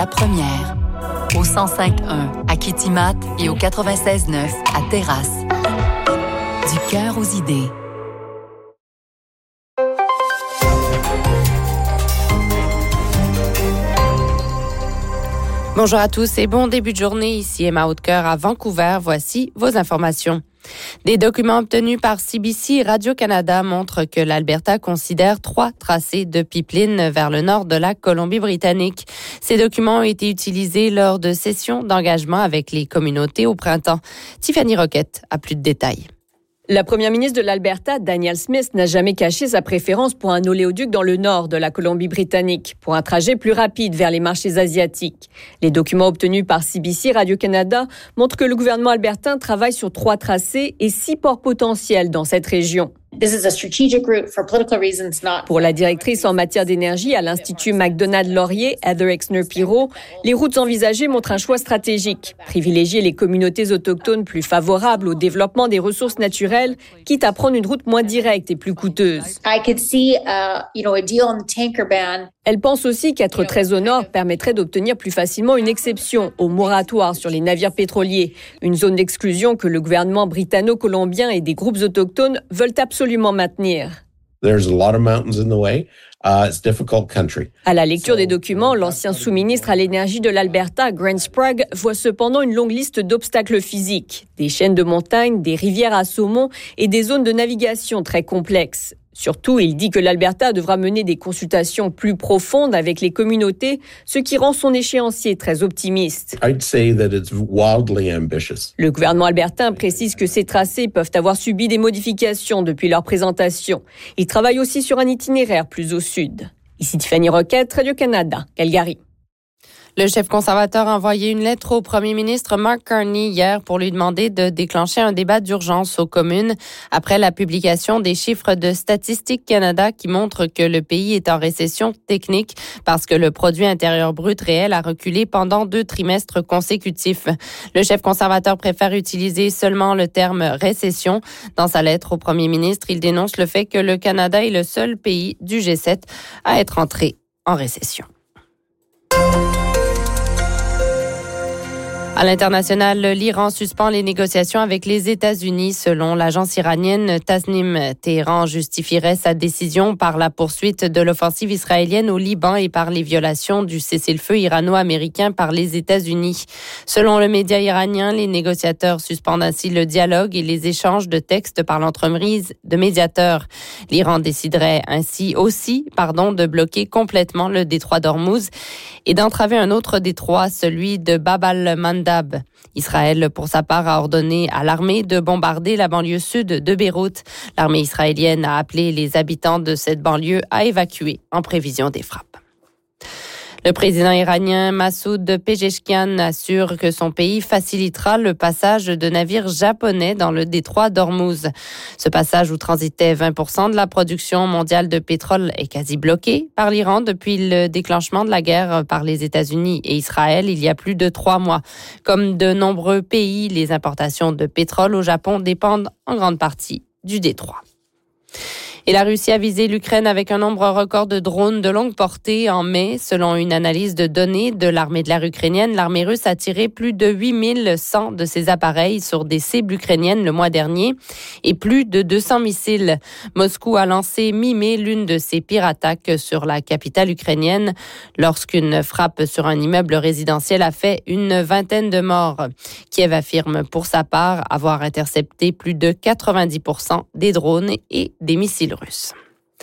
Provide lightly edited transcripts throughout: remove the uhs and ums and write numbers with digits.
La première, au 105.1 à Kitimat et au 96.9 à Terrasse. Du cœur aux idées. Bonjour à tous et bon début de journée. Ici Emma Hautecoeur à Vancouver. Voici vos informations. Des documents obtenus par CBC et Radio-Canada montrent que l'Alberta considère 3 tracés de pipeline vers le nord de la Colombie-Britannique. Ces documents ont été utilisés lors de sessions d'engagement avec les communautés au printemps. Tiffany Roquette a plus de détails. La première ministre de l'Alberta, Danielle Smith, n'a jamais caché sa préférence pour un oléoduc dans le nord de la Colombie-Britannique, pour un trajet plus rapide vers les marchés asiatiques. Les documents obtenus par CBC Radio-Canada montrent que le gouvernement albertain travaille sur 3 tracés et 6 ports potentiels dans cette région. Pour la directrice en matière d'énergie à l'Institut Macdonald-Laurier, Heather Exner-Pirot, les routes envisagées montrent un choix stratégique. Privilégier les communautés autochtones plus favorables au développement des ressources naturelles, quitte à prendre une route moins directe et plus coûteuse. Elle pense aussi qu'être très au nord permettrait d'obtenir plus facilement une exception au moratoire sur les navires pétroliers, une zone d'exclusion que le gouvernement britanno-colombien et des groupes autochtones veulent absolument maintenir. There's a lot of mountains in the way. It's a difficult country. À la lecture des documents, l'ancien sous-ministre à l'énergie de l'Alberta, Grant Sprague, voit cependant une longue liste d'obstacles physiques, des chaînes de montagnes, des rivières à saumon et des zones de navigation très complexes. Surtout, il dit que l'Alberta devra mener des consultations plus profondes avec les communautés, ce qui rend son échéancier très optimiste. I'd say that it's wildly ambitious. Le gouvernement albertain précise que ces tracés peuvent avoir subi des modifications depuis leur présentation. Il travaille aussi sur un itinéraire plus au sud. Ici Tiffany Roquette, Radio-Canada, Calgary. Le chef conservateur a envoyé une lettre au premier ministre Mark Carney hier pour lui demander de déclencher un débat d'urgence aux communes après la publication des chiffres de Statistique Canada qui montrent que le pays est en récession technique parce que le produit intérieur brut réel a reculé pendant 2 trimestres consécutifs. Le chef conservateur préfère utiliser seulement le terme récession. Dans sa lettre au premier ministre, il dénonce le fait que le Canada est le seul pays du G7 à être entré en récession. À l'international, l'Iran suspend les négociations avec les États-Unis. Selon l'agence iranienne Tasnim, Téhéran justifierait sa décision par la poursuite de l'offensive israélienne au Liban et par les violations du cessez-le-feu irano-américain par les États-Unis. Selon le média iranien, les négociateurs suspendent ainsi le dialogue et les échanges de textes par l'entreprise de médiateurs. L'Iran déciderait ainsi aussi, de bloquer complètement le détroit d'Ormuz et d'entraver un autre détroit, celui de Bab al-Mandab. Israël, pour sa part, a ordonné à l'armée de bombarder la banlieue sud de Beyrouth. L'armée israélienne a appelé les habitants de cette banlieue à évacuer en prévision des frappes. Le président iranien Massoud Pezeshkian assure que son pays facilitera le passage de navires japonais dans le détroit d'Ormuz. Ce passage où transitait 20% de la production mondiale de pétrole est quasi bloqué par l'Iran depuis le déclenchement de la guerre par les États-Unis et Israël il y a plus de 3 mois. Comme de nombreux pays, les importations de pétrole au Japon dépendent en grande partie du détroit. Et la Russie a visé l'Ukraine avec un nombre record de drones de longue portée en mai. Selon une analyse de données de l'armée de l'air ukrainienne, l'armée russe a tiré plus de 8100 de ces appareils sur des cibles ukrainiennes le mois dernier et plus de 200 missiles. Moscou a lancé mi-mai l'une de ses pires attaques sur la capitale ukrainienne lorsqu'une frappe sur un immeuble résidentiel a fait une vingtaine de morts. Kiev affirme pour sa part avoir intercepté plus de 90% des drones et des missiles russes.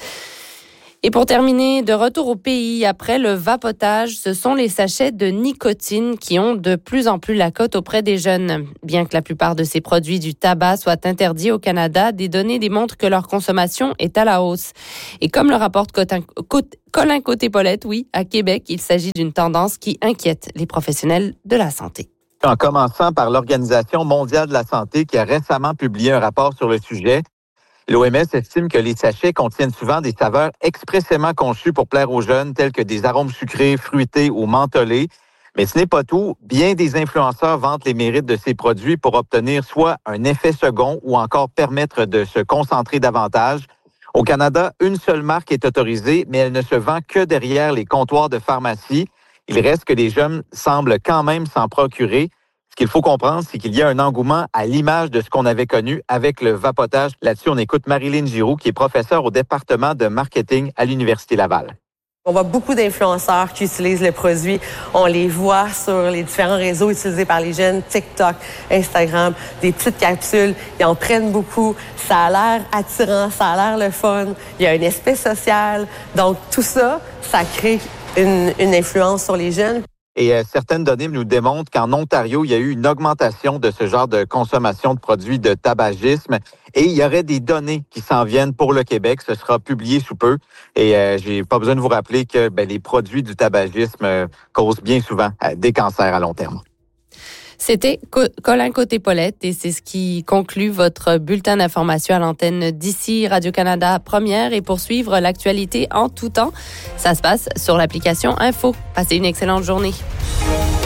Et pour terminer, de retour au pays, après le vapotage, ce sont les sachets de nicotine qui ont de plus en plus la cote auprès des jeunes. Bien que la plupart de ces produits du tabac soient interdits au Canada, des données démontrent que leur consommation est à la hausse. Et comme le rapporte Colin Côté-Paulette, à Québec, il s'agit d'une tendance qui inquiète les professionnels de la santé. En commençant par l'Organisation mondiale de la santé qui a récemment publié un rapport sur le sujet, l'OMS estime que les sachets contiennent souvent des saveurs expressément conçues pour plaire aux jeunes, telles que des arômes sucrés, fruités ou mentholés. Mais ce n'est pas tout. Bien des influenceurs vantent les mérites de ces produits pour obtenir soit un effet second ou encore permettre de se concentrer davantage. Au Canada, une seule marque est autorisée, mais elle ne se vend que derrière les comptoirs de pharmacie. Il reste que les jeunes semblent quand même s'en procurer. Ce qu'il faut comprendre, c'est qu'il y a un engouement à l'image de ce qu'on avait connu avec le vapotage. Là-dessus, on écoute Marilyn Giroux, qui est professeure au département de marketing à l'Université Laval. On voit beaucoup d'influenceurs qui utilisent le produit. On les voit sur les différents réseaux utilisés par les jeunes, TikTok, Instagram, des petites capsules. Ils en prennent beaucoup. Ça a l'air attirant, ça a l'air le fun. Il y a un aspect social. Donc, tout ça, ça crée une influence sur les jeunes. Et certaines données nous démontrent qu'en Ontario, il y a eu une augmentation de ce genre de consommation de produits de tabagisme. Et il y aurait des données qui s'en viennent pour le Québec. Ce sera publié sous peu. Et j'ai pas besoin de vous rappeler que les produits du tabagisme causent bien souvent des cancers à long terme. C'était Colin Côté-Paulette et c'est ce qui conclut votre bulletin d'information à l'antenne d'ici Radio-Canada Première. Et pour suivre l'actualité en tout temps, ça se passe sur l'application Info. Passez une excellente journée.